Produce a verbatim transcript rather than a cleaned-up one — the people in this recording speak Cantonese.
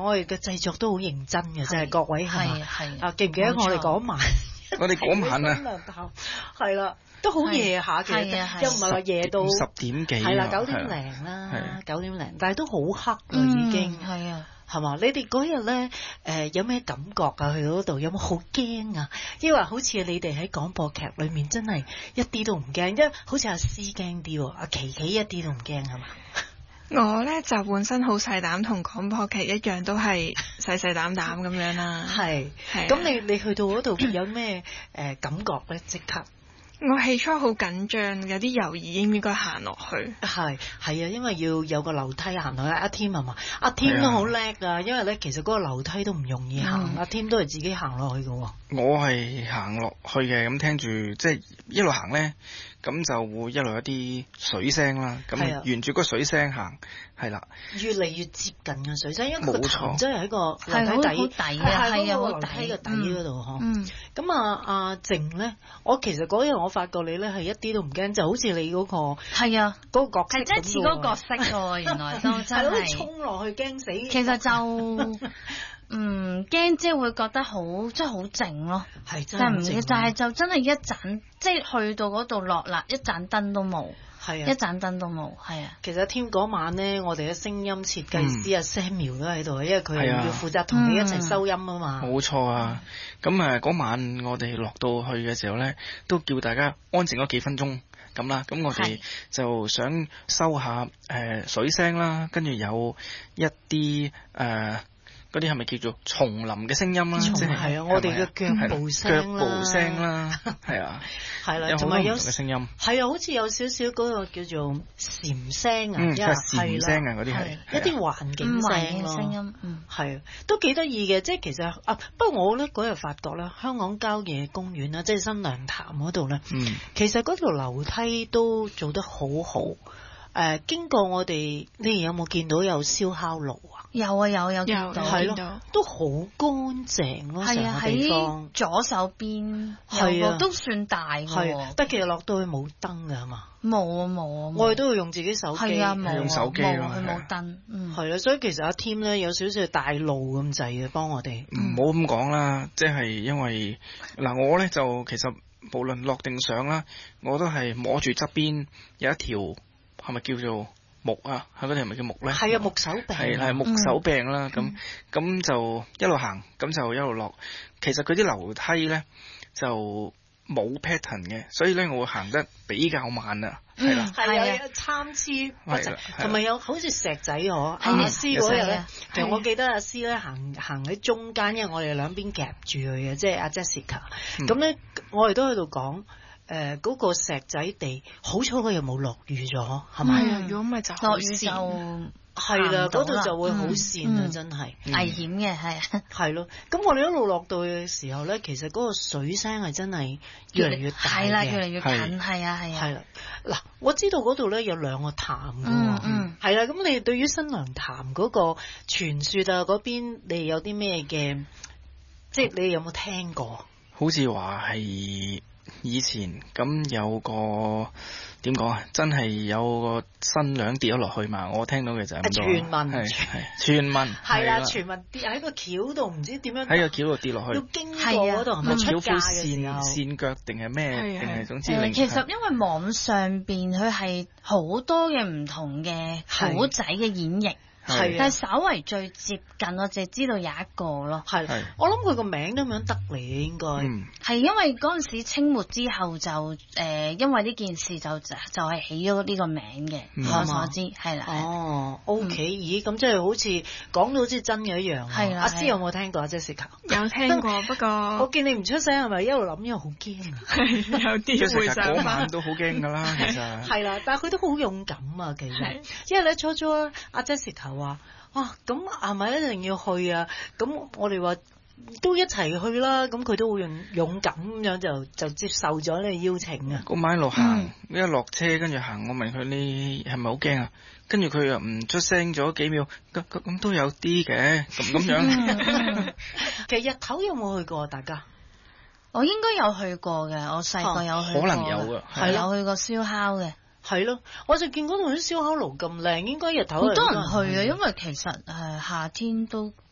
我哋嘅製作都好認真嘅，真係各位係嘛？ 係啊，記唔記得我哋嗰晚？ 我哋嗰晚啊， 新娘炮係啦，都好夜下嘅，又唔係話夜到十點幾， 係啦，九點零啦，九點零，但係都好黑啦已經， 係啊。 係嘛？你哋嗰日咧，誒有咩感覺啊？去到嗰度有冇好驚啊？抑或好似你哋喺廣播劇裏面真係一啲都唔驚，因為好似阿詩驚啲喎，阿琪琪一啲都唔驚係嘛？ 我咧就本身好細膽，同廣播劇一樣，都係細細膽膽咁樣啦。 係，咁你你去到嗰度有咩誒感覺咧？即刻。 我起初好緊張，有啲猶豫應唔應該行落去。 係係啊，因為要有個樓梯行落去。阿添係嘛？阿添都好叻啊，因為咧其實嗰個樓梯都唔容易行。阿添都係自己行落去嘅喎。 我係行落去嘅，咁聽住即係一路行咧，咁就會一路有啲水聲啦。咁沿住個水聲行，係啦， 越嚟越接近嘅水聲，因為個潭真係喺個樓梯底， 係啊，係啊， 個樓梯嘅底嗰度嗬。咁啊，阿靜咧，我其實嗰日我發覺你咧係一啲都唔驚，就好似你嗰個係啊嗰個角色， 係真係似嗰個角色喎，原來都真係。 係咯，衝落去驚死。 其實就嗯驚，即係會覺得好，即係好靜咯。 係真係唔靜， 就係就真係一盞，即係去到嗰度落啦，一盞燈都冇。係啊，一盞燈都冇，係啊。 其實添嗰晚咧，我哋嘅聲音設計師阿 Samuel 都喺度，因為佢係要負責同你一齊收音啊嘛。 冇錯啊！咁誒嗰晚我哋落到去嘅時候咧，都叫大家安靜咗幾分鐘咁啦。咁我哋就想收下誒水聲啦，跟住有一啲誒。嗰啲係咪叫做叢林嘅聲音啦？即係係啊，我哋嘅腳步聲啦， 腳步聲啦，係啊， 係啦， 同埋有嘅聲音， 係啊，好似有少少嗰個叫做蟬聲啊， 嗯，蟬聲啊，嗰啲係一啲環境聲咯， 聲音，嗯， 係啊，都幾得意嘅。即係其實啊，不過我咧嗰日發覺咧，香港郊野公園啦，即係新娘潭嗰度咧， 嗯， 其實嗰條樓梯都做得好好。誒，經過我哋，你哋有冇見到有燒烤爐啊？ 有啊，有有見到， 係咯，都好乾淨咯，成個地方。 左手邊有個都算大嘅， 係，但其實落到去冇燈㗎係嘛？ 冇啊冇啊， 我哋都要用自己手機， 係啊冇用手機咯， 佢冇燈，嗯， 係啦，所以其實阿 Tim 咧有少少帶路咁滯嘅，幫我哋。 唔好咁講啦，即係因為嗱，我咧就其實無論落定上啦，我都係摸住側邊有一條。係咪叫做木啊？喺嗰啲係咪叫木咧？ 係啊，木手柄。 係係木手柄啦。咁咁、嗯、就一路行，咁就一路落。其實佢啲樓梯咧就冇 pattern 嘅，所以咧我會行得比較慢啊。係啦， 係啊，參差不齊，同埋有好似石仔嗬。阿師嗰日咧，其實我記得阿師咧行行喺中間，因為我哋兩邊夾住佢嘅，即係阿 Jessica。咁咧，我哋都喺度講。誒嗰、呃那個石仔地，好彩佢又冇落雨咗，係咪？ 係啊，如果唔係就落雨就係啦，嗰度就會好跣啊，嗯、真係危險嘅，係啊。 係咯，咁我哋一路落到嘅時候咧，其實嗰個水聲係真係越嚟越大嘅， 係啦，越嚟越近，係啊，係啊。 係啦，嗱，我知道嗰度咧有兩個潭㗎喎，嗯，係啦，咁你對於新娘潭嗰個傳說啊，嗰邊你有啲咩嘅，即係你有冇聽過？ 好似話係。以前咁有個點講啊，真係有個新娘跌咗落去嘛，我聽到嘅就係咁多。 傳聞係係傳聞係啦，傳聞跌喺個橋度，唔知點樣喺個橋度跌落去， 要經過嗰度係咪出嫁嘅時候？ 跣腳定係咩？定係總之誒，其實因為網上邊佢係好多嘅唔同嘅古仔嘅演繹。係，但係稍為最接近，我淨係知道有一個咯。 係，我諗佢個名都咁樣得嚟嘅應該。嗯，係因為嗰陣時清末之後就誒、呃，因為呢件事就就係、是、起咗呢個名嘅，嗯、我所知係啦。 哦，O K，咦，咁即係好似講到好似真嘅一樣。係阿詩有冇聽過啊 Jessica？ 有聽過，不過我見你唔出聲係咪一路諗，因為好驚啊。 係有啲會想。 嗰晚都好驚㗎啦，其實。 係啦，但係佢都好勇敢啊，其實。因為咧初初阿 Jessica。話哇，咁係咪一定要去啊？咁我哋話都一齊去啦。咁佢都會勇勇敢咁樣就就接受咗呢個邀請啊。 嗰晚一路行，一落車跟住行，我問佢你係咪好驚啊？跟住佢又唔出聲咗幾秒，咁咁都有啲嘅咁咁樣。 其實日頭有冇去過大家？ 我應該有去過嘅，我細個有去過。 可能有㗎， 係有去過燒烤嘅。 係咯，我就見嗰度啲燒烤爐咁靚，應該日頭好多人去嘅，因為其實誒夏天都